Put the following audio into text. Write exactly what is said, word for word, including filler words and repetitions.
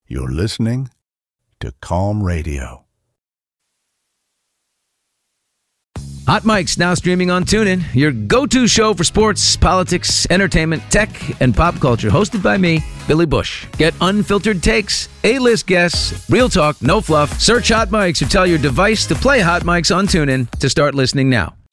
You're listening to Calm Radio. Hot Mic's now streaming on TuneIn, your go-to show for sports, politics, entertainment, tech, and pop culture. Hosted by me, Billy Bush. Get unfiltered takes, A-list guests, real talk, no fluff. Search Hot Mics or tell your device to play Hot Mics on TuneIn to start listening now.